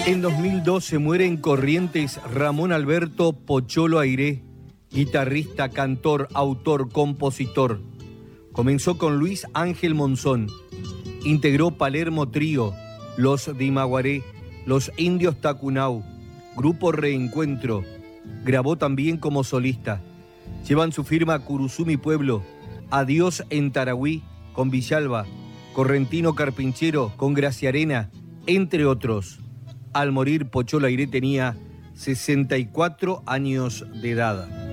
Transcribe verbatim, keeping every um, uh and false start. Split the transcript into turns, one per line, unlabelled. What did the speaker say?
En dos mil doce muere en Corrientes Ramón Alberto Pocholo Airé, guitarrista, cantor, autor, compositor. Comenzó con Luis Ángel Monzón. Integró Palermo Trío, Los Dimaguaré, Los Indios Tacunau, Grupo Reencuentro. Grabó también como solista. Llevan su firma Curuzú Mi Pueblo, Adiós en Tarahui con Villalba, Correntino Carpinchero con Graciarena, entre otros. Al morir, Pocholo Airé tenía sesenta y cuatro años de edad.